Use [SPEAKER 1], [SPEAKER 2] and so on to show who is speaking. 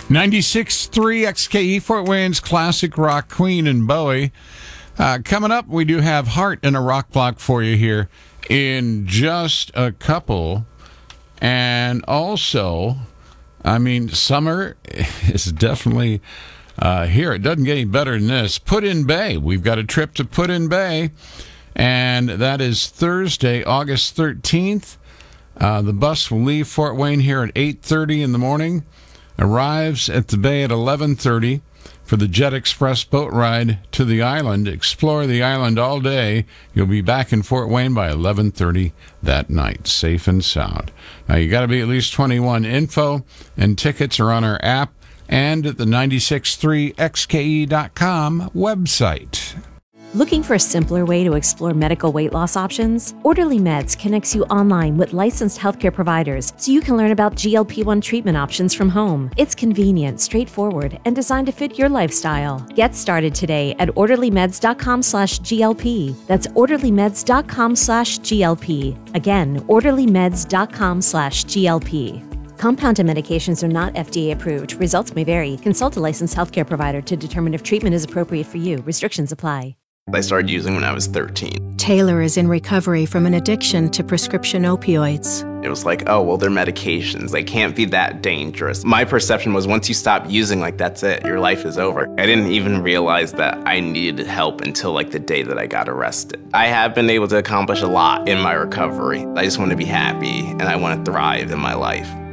[SPEAKER 1] 96.3 XKE Fort Wayne's classic rock Queen and Bowie. Coming up, we do have Heart in a Rock Block for you here in just a couple. And also, summer is definitely here. It doesn't get any better than this. Put-in-Bay. We've got a trip to Put-in-Bay, and that is Thursday, August 13th. The bus will leave Fort Wayne here at 8:30 in the morning, arrives at the bay at 11:30 for the Jet Express boat ride to the island. Explore the island all day. You'll be back in Fort Wayne by 11:30 that night, safe and sound. Now, you got to be at least 21. Info and tickets are on our app and at the 963xke.com website.
[SPEAKER 2] Looking for a simpler way to explore medical weight loss options? Orderly Meds connects you online with licensed healthcare providers so you can learn about GLP-1 treatment options from home. It's convenient, straightforward, and designed to fit your lifestyle. Get started today at orderlymeds.com/GLP. That's orderlymeds.com/GLP. Again, orderlymeds.com/GLP. Compounded medications are not FDA approved. Results may vary. Consult a licensed healthcare provider to determine if treatment is appropriate for you. Restrictions apply.
[SPEAKER 3] I started using when I was 13.
[SPEAKER 4] Taylor is in recovery from an addiction to prescription opioids.
[SPEAKER 3] It was like, oh, well, they're medications. They can't be that dangerous. My perception was once you stop using, that's it. Your life is over. I didn't even realize that I needed help until the day that I got arrested. I have been able to accomplish a lot in my recovery. I just want to be happy and I want to thrive in my life.